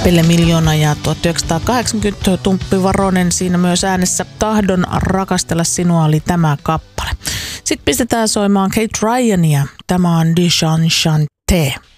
Pelle Miljoona ja 1980 Tumppi Varonen siinä myös äänessä. Tahdon rakastella sinua oli tämä kappale. Sitten pistetään soimaan Kate Ryania. Tämä on Dijon Chante.